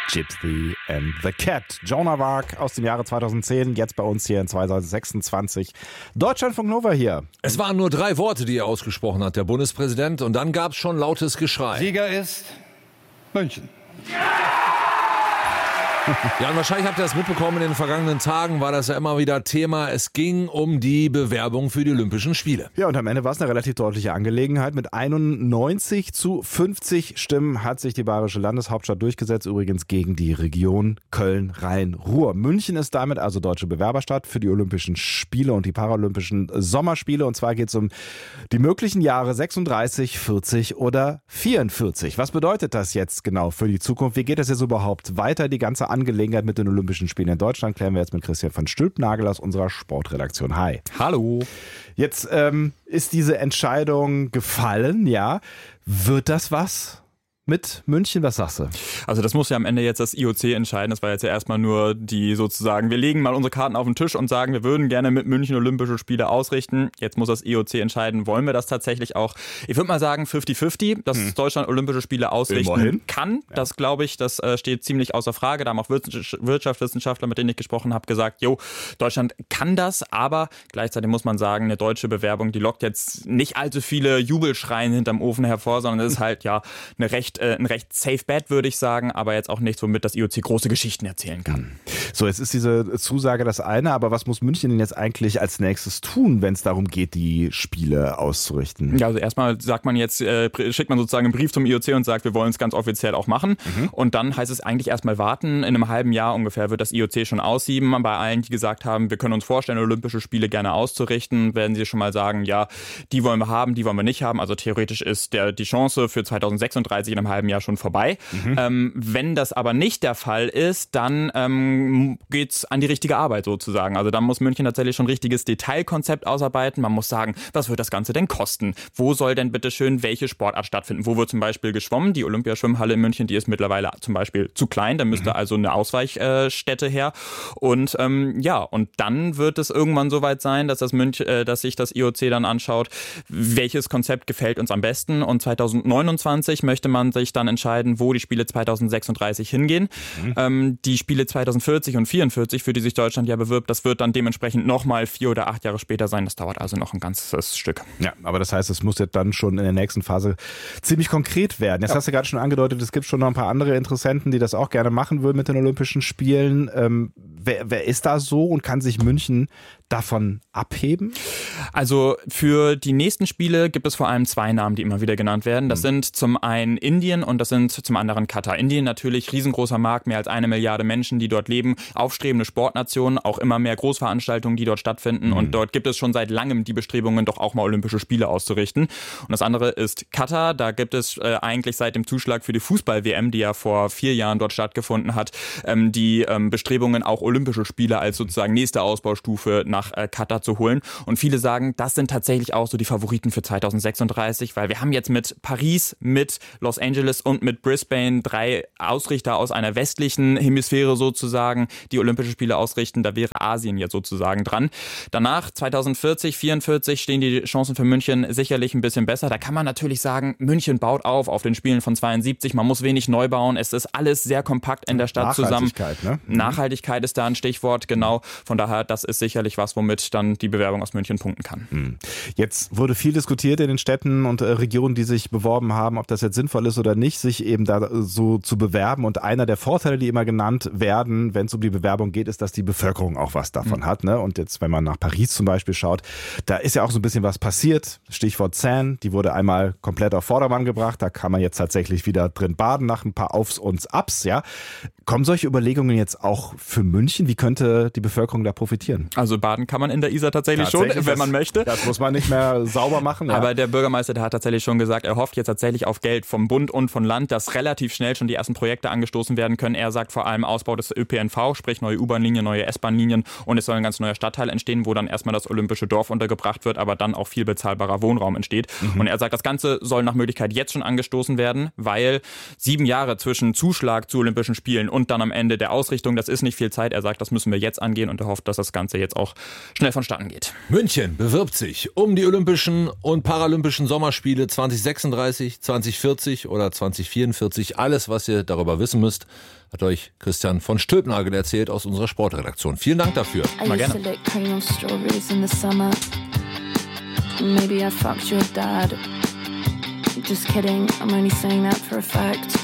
Gypsy and the Cat. Joan of Arc aus dem Jahre 2010, jetzt bei uns hier in 2026. Deutschlandfunk Nova hier. Es waren nur 3 Worte, die er ausgesprochen hat, der Bundespräsident, und dann gab es schon lautes Geschrei. Sieger ist München. Ja, und wahrscheinlich habt ihr das mitbekommen, in den vergangenen Tagen war das ja immer wieder Thema. Es ging um die Bewerbung für die Olympischen Spiele. Ja, und am Ende war es eine relativ deutliche Angelegenheit. Mit 91:50 Stimmen hat sich die bayerische Landeshauptstadt durchgesetzt, übrigens gegen die Region Köln-Rhein-Ruhr. München ist damit also deutsche Bewerberstadt für die Olympischen Spiele und die Paralympischen Sommerspiele. Und zwar geht es um die möglichen Jahre 36, 40 oder 44. Was bedeutet das jetzt genau für die Zukunft? Wie geht es jetzt überhaupt weiter? Die ganze Angelegenheit mit den Olympischen Spielen in Deutschland klären wir jetzt mit Christian von Stülpnagel aus unserer Sportredaktion. Hi. Hallo. Jetzt ist diese Entscheidung gefallen, ja. Wird das was mit München? Was sagst du? Also das muss ja am Ende jetzt das IOC entscheiden. Das war jetzt ja erstmal nur die sozusagen, wir legen mal unsere Karten auf den Tisch und sagen, wir würden gerne mit München Olympische Spiele ausrichten. Jetzt muss das IOC entscheiden, wollen wir das tatsächlich auch? Ich würde mal sagen 50-50, dass Deutschland Olympische Spiele ausrichten kann. Ja. Das glaube ich, das steht ziemlich außer Frage. Da haben auch Wirtschaftswissenschaftler, mit denen ich gesprochen habe, gesagt, Deutschland kann das, aber gleichzeitig muss man sagen, eine deutsche Bewerbung, die lockt jetzt nicht allzu viele Jubelschreien hinterm Ofen hervor, sondern es ist halt ein recht safe bet, würde ich sagen, aber jetzt auch nichts, womit das IOC große Geschichten erzählen kann. So, jetzt ist diese Zusage das eine, aber was muss München denn jetzt eigentlich als nächstes tun, wenn es darum geht, die Spiele auszurichten? Ja, also erstmal sagt man jetzt, schickt man sozusagen einen Brief zum IOC und sagt, wir wollen es ganz offiziell auch machen. Und dann heißt es eigentlich erstmal warten. In einem halben Jahr ungefähr wird das IOC schon aussieben. Bei allen, die gesagt haben, wir können uns vorstellen, Olympische Spiele gerne auszurichten, werden sie schon mal sagen, ja, die wollen wir haben, die wollen wir nicht haben. Also theoretisch ist die Chance für 2036 in einem halben Jahr schon vorbei. Wenn das aber nicht der Fall ist, dann geht's an die richtige Arbeit sozusagen. Also dann muss München tatsächlich schon ein richtiges Detailkonzept ausarbeiten. Man muss sagen, was wird das Ganze denn kosten? Wo soll denn bitte schön welche Sportart stattfinden? Wo wird zum Beispiel geschwommen? Die Olympiaschwimmhalle in München, die ist mittlerweile zum Beispiel zu klein. Da müsste also eine Ausweichstätte her. Und und dann wird es irgendwann soweit sein, dass dass sich das IOC dann anschaut, welches Konzept gefällt uns am besten. Und 2029 möchte man sich dann entscheiden, wo die Spiele 2036 hingehen. Die Spiele 2040 und 44, für die sich Deutschland ja bewirbt, das wird dann dementsprechend nochmal 4 oder 8 Jahre später sein. Das dauert also noch ein ganzes Stück. Ja, aber das heißt, es muss jetzt dann schon in der nächsten Phase ziemlich konkret werden. Jetzt hast du gerade schon angedeutet, es gibt schon noch ein paar andere Interessenten, die das auch gerne machen würden mit den Olympischen Spielen. Wer ist da so und kann sich München davon abheben? Also für die nächsten Spiele gibt es vor allem 2 Namen, die immer wieder genannt werden. Das sind zum einen Indien und das sind zum anderen Katar. Indien natürlich riesengroßer Markt, mehr als 1 Milliarde Menschen, die dort leben, aufstrebende Sportnation, auch immer mehr Großveranstaltungen, die dort stattfinden und dort gibt es schon seit langem die Bestrebungen, doch auch mal Olympische Spiele auszurichten. Und das andere ist Katar, da gibt es eigentlich seit dem Zuschlag für die Fußball-WM, die ja vor 4 Jahren dort stattgefunden hat, die Bestrebungen, auch Olympische Spiele als sozusagen nächste Ausbaustufe nach Katar zu holen. Und viele sagen, das sind tatsächlich auch so die Favoriten für 2036, weil wir haben jetzt mit Paris, mit Los Angeles und mit Brisbane 3 Ausrichter aus einer westlichen Hemisphäre sozusagen, die Olympische Spiele ausrichten. Da wäre Asien jetzt sozusagen dran. Danach 2040, 44 stehen die Chancen für München sicherlich ein bisschen besser. Da kann man natürlich sagen, München baut auf den Spielen von 72. Man muss wenig neu bauen. Es ist alles sehr kompakt in der Stadt zusammen. Ne? Nachhaltigkeit ist da ein Stichwort, genau. Von daher, das ist sicherlich was, womit dann die Bewerbung aus München punkten kann. Jetzt wurde viel diskutiert in den Städten und Regionen, die sich beworben haben, ob das jetzt sinnvoll ist oder nicht, sich eben da so zu bewerben. Und einer der Vorteile, die immer genannt werden, wenn es um die Bewerbung geht, ist, dass die Bevölkerung auch was davon hat. Ne? Und jetzt, wenn man nach Paris zum Beispiel schaut, da ist ja auch so ein bisschen was passiert. Stichwort Seine, die wurde einmal komplett auf Vordermann gebracht. Da kann man jetzt tatsächlich wieder drin baden nach ein paar Aufs und Abs. Ja? Kommen solche Überlegungen jetzt auch für München? Wie könnte die Bevölkerung da profitieren? Also baden kann man in der Isar tatsächlich schon, wenn man möchte. Das muss man nicht mehr sauber machen. Ja. Aber der Bürgermeister, der hat tatsächlich schon gesagt, er hofft jetzt tatsächlich auf Geld vom Bund und von Land, dass relativ schnell schon die ersten Projekte angestoßen werden können. Er sagt vor allem Ausbau des ÖPNV, sprich neue U-Bahn-Linien, neue S-Bahn-Linien und es soll ein ganz neuer Stadtteil entstehen, wo dann erstmal das Olympische Dorf untergebracht wird, aber dann auch viel bezahlbarer Wohnraum entsteht. Und er sagt, das Ganze soll nach Möglichkeit jetzt schon angestoßen werden, weil 7 Jahre zwischen Zuschlag zu Olympischen Spielen und dann am Ende der Ausrichtung, das ist nicht viel Zeit. Er sagt, das müssen wir jetzt angehen und er hofft, dass das Ganze jetzt auch schnell vonstatten geht. München bewirbt sich um die Olympischen und Paralympischen Sommerspiele 2036, 2040 oder 2044. Alles, was ihr darüber wissen müsst, hat euch Christian von Stülpnagel erzählt aus unserer Sportredaktion. Vielen Dank dafür. Mal gerne. Maybe I fucked your dad. Just kidding, I'm only saying that for a fact.